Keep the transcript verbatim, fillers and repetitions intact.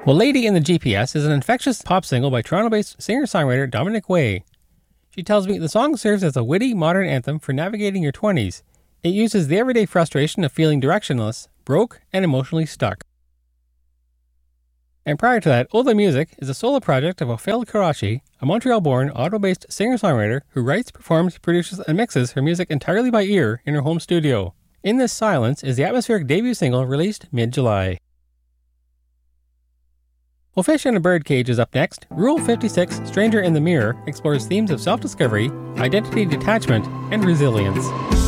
Well, Lady in the G P S is an infectious pop single by Toronto-based singer-songwriter Dominic Way. She tells me the song serves as a witty, modern anthem for navigating your twenties. It uses the everyday frustration of feeling directionless, broke, and emotionally stuck. And prior to that, Ola Music is a solo project of Ophel Karachi, a Montreal-born, Ottawa-based singer-songwriter who writes, performs, produces, and mixes her music entirely by ear in her home studio. In This Silence is the atmospheric debut single released mid-July. Well, Fish in a Birdcage is up next. Rule fifty-six, Stranger in the Mirror, explores themes of self-discovery, identity detachment, and resilience.